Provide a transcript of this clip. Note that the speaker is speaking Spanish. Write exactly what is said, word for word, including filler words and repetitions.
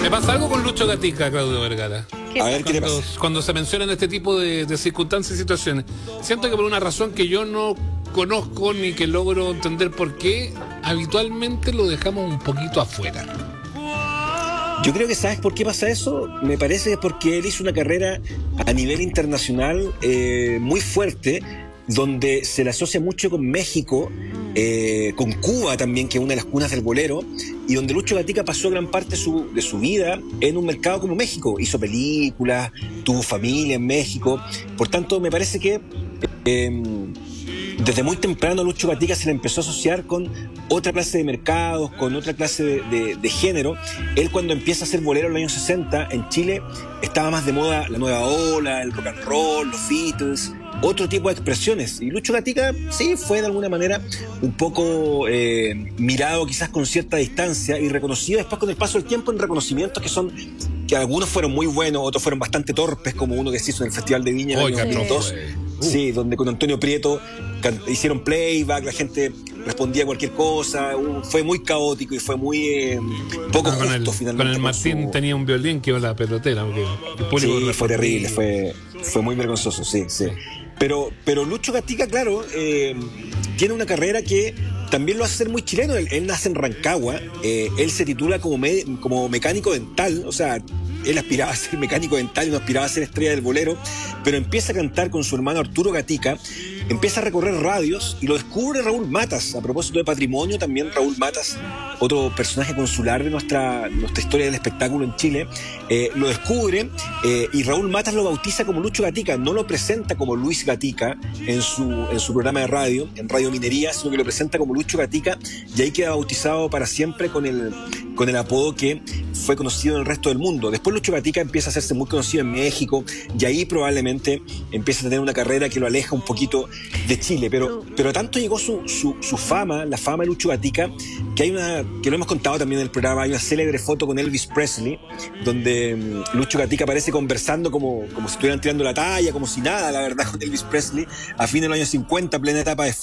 Me pasa algo con Lucho Gatica, Claudio Vergara. A ver, ¿qué te Cuando, pasa? cuando se mencionan este tipo de, de circunstancias y situaciones, siento que por una razón que yo no conozco ni que logro entender por qué, habitualmente lo dejamos un poquito afuera. Yo creo que ¿sabes por qué pasa eso? Me parece que es porque él hizo una carrera a nivel internacional eh, muy fuerte, donde se le asocia mucho con México, eh, con Cuba también, que es una de las cunas del bolero, y donde Lucho Gatica pasó gran parte de su, de su vida en un mercado como México. Hizo películas, tuvo familia en México. Por tanto, me parece que eh, desde muy temprano Lucho Gatica se le empezó a asociar con otra clase de mercados, con otra clase de, de, de género. Él, cuando empieza a hacer bolero en los años sesenta, en Chile estaba más de moda la nueva ola, el rock and roll, los Beatles, otro tipo de expresiones. Y Lucho Gatica sí fue de alguna manera un poco eh, mirado quizás con cierta distancia y reconocido después con el paso del tiempo en reconocimientos que son, que algunos fueron muy buenos, otros fueron bastante torpes, como uno que se hizo en el Festival de Viña en el año dos mil dos. Uh. Sí, donde con Antonio Prieto hicieron playback, la gente respondía a cualquier cosa, uh, fue muy caótico y fue muy eh, poco ah, justo el, finalmente. Con el Martín su... tenía un violín que iba a la pelotera. El público sí, fue terrible, fue, fue muy vergonzoso, sí, sí. sí. Pero, pero Lucho Gatica, claro, eh, tiene una carrera que también lo hace ser muy chileno. Él, él nace en Rancagua, eh, él se titula como, me, como mecánico dental, o sea, él aspiraba a ser mecánico dental y no aspiraba a ser estrella del bolero, pero empieza a cantar con su hermano Arturo Gatica, empieza a recorrer radios y lo descubre Raúl Matas. A propósito de patrimonio, también Raúl Matas, otro personaje consular de nuestra, nuestra historia del espectáculo en Chile, eh, lo descubre eh, y Raúl Matas lo bautiza como Lucho Gatica. No lo presenta como Luis Gatica en su, en su programa de radio, en Radio Minería, sino que lo presenta como Lucho Gatica, y ahí queda bautizado para siempre con el, con el apodo que fue conocido en el resto del mundo. Después Lucho Gatica empieza a hacerse muy conocido en México y ahí probablemente empieza a tener una carrera que lo aleja un poquito de Chile, pero, pero tanto llegó su, su, su fama, la fama de Lucho Gatica, que hay una, que lo hemos contado también en el programa, hay una célebre foto con Elvis Presley, donde um, Lucho Gatica aparece conversando como, como si estuvieran tirando la talla, como si nada, la verdad, con Elvis Presley, a fin de los años cincuenta, plena etapa de